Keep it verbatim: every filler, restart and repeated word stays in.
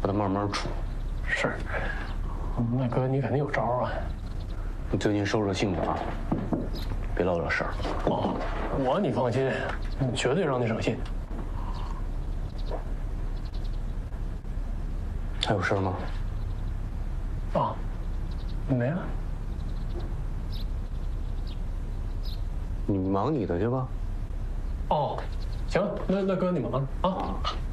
他慢慢处。 是，那哥你肯定有招啊。 你最近收着性子啊，别老惹事儿。 哦，我你放心，绝对让你省心。 还有事吗？ 啊，没啊。 你忙你的去吧。 哦，行，那那哥你忙着啊。